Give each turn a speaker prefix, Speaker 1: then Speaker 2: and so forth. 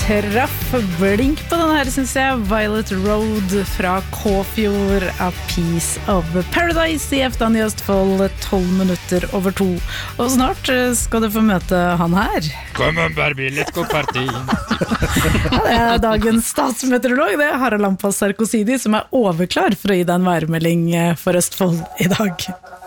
Speaker 1: traff blink på den her, synes jeg. Violet Road fra Kåfjord, A Piece of Paradise i Eftan i Østfold, 2:12. Og snart skal du få møte han her.
Speaker 2: Kom on, Barbie, let's go party.
Speaker 1: Det dagens statsmeteorolog, det Harald Lampas Sarkosidi, som overklar for å gi deg en værmelding for Østfold i dag.